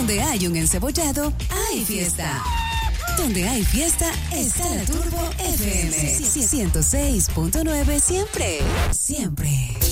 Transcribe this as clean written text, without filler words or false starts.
Donde hay un encebollado, hay fiesta. Donde hay fiesta, está la Turbo FM 106.9 siempre. Siempre.